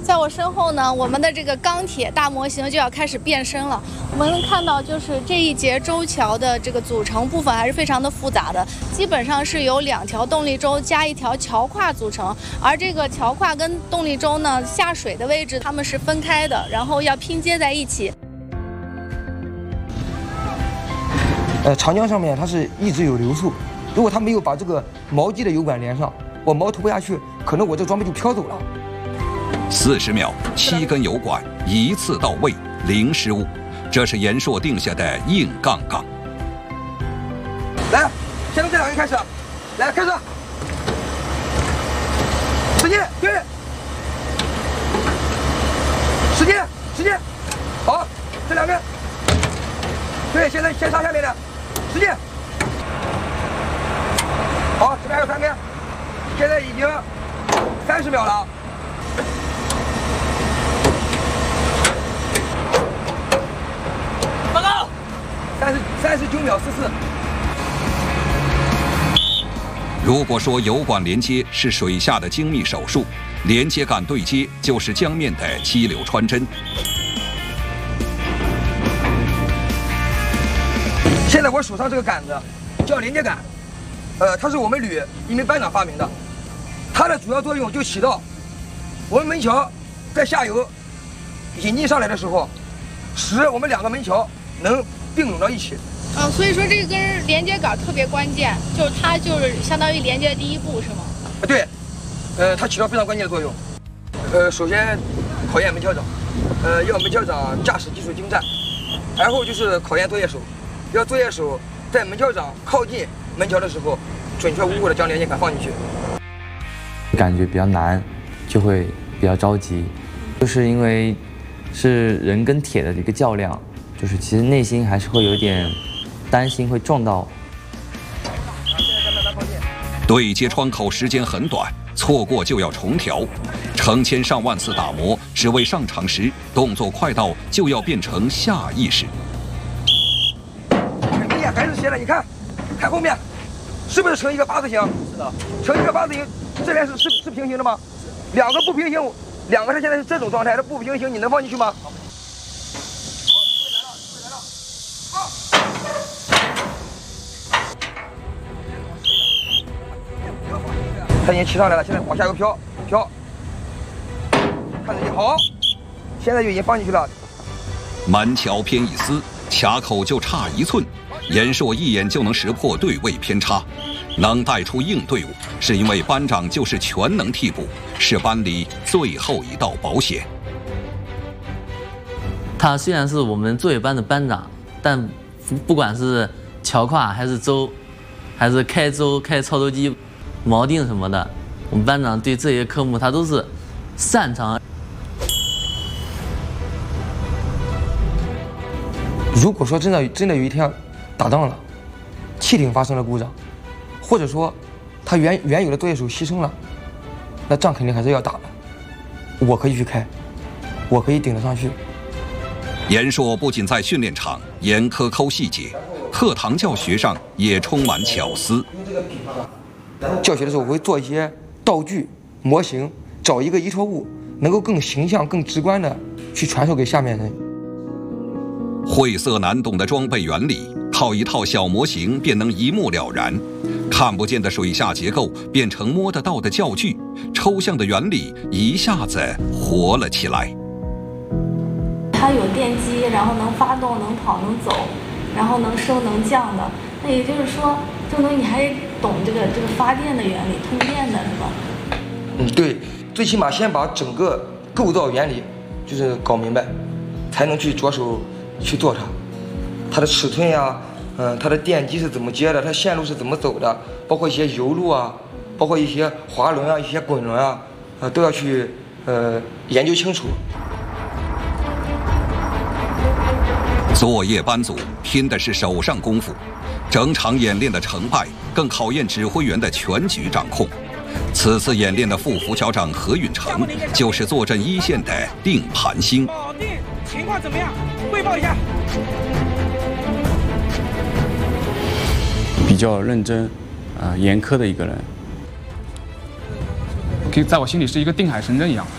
在我身后呢，我们的这个钢铁大模型就要开始变身了。我们能看到，就是这一节周桥的这个组成部分还是非常的复杂的，基本上是由2条动力轴加1条桥跨组成。而这个桥跨跟动力轴呢，下水的位置它们是分开的，然后要拼接在一起。 长江上面它是一直有流速，如果它没有把这个锚机的油管连上，我锚拖不下去，可能我这装备就飘走了。 40秒，7根油管一次到位，0失误，这是严硕定下的硬杠杠。 来，先从这2根开始，来开始，使劲，对，使劲，好，这2根，对，现在先插下面的，使劲，好，这边还有3根，现在已经30秒了。报告，39秒44。 如果说油管连接是水下的精密手术，连接杆对接就是江面的激流穿针。 现在我手上这个杆子叫连接杆，它是我们旅一名班长发明的，它的主要作用就起到我们门桥在下游引进上来的时候，使我们2个门桥能并拢到一起。 所以说这根连接杆特别关键，就是它就是相当于连接的第1步，是吗？ 对，它起到非常关键的作用。首先考验门桥长，要门桥长驾驶技术精湛，然后就是考验作业手，要作业手在门桥长靠近门桥的时候，准确无误的将连接杆放进去。 感觉比较难，就会比较着急，就是因为是人跟铁的一个较量，就是其实内心还是会有点担心会撞到。 对接窗口时间很短，错过就要重调，成千上万次打磨，只为上场时动作快到就要变成下意识。 很明显还是斜的，你看后面，是不是成一个8字形？是的，成一个8字形，这边是平行的吗？2个不平行，2个它现在是这种状态，这不平行，你能放进去吗？它已经骑上来了，现在往下游飘，看着就好，现在就已经放进去了。 门桥偏一丝，卡口就差1寸，严硕一眼就能识破对位偏差，能带出硬队伍，是因为班长就是全能替补，是班里最后一道保险。 他虽然是我们作业班的班长，但不管是桥跨还是轴，还是开轴、开操作机、锚定什么的，我们班长对这些科目他都是擅长。 如果说真的有一天打仗了，汽艇发生了故障，或者说他原有的作业手牺牲了，那仗肯定还是要打的。我可以去开，我可以顶得上去。 严硕不仅在训练场严苛抠细节，课堂教学上也充满巧思。 教学的时候我会做一些道具模型，找一个依托物，能够更形象、更直观的去传授给下面人。 晦涩难懂的装备原理，靠一套小模型便能一目了然。看不见的水下结构变成摸得到的教具，抽象的原理一下子活了起来。 它有电机，然后能发动、能跑、能走，然后能升能降的。那也就是说，这个东西你还懂这个发电的原理、通电的是吧？ 对，最起码先把整个构造原理就是搞明白，才能去着手去做它的尺寸呀，它的电机是怎么接的，它线路是怎么走的，包括一些油路啊，包括一些滑轮啊、一些滚轮啊，都要去研究清楚。 作业班组拼的是手上功夫，整场演练的成败更考验指挥员的全局掌控。此次演练的副副校长何允成就是坐镇一线的定盘星。保定情况怎么样？汇报一下。 比较认真，严苛的一个人，在我心里是一个定海神针一样。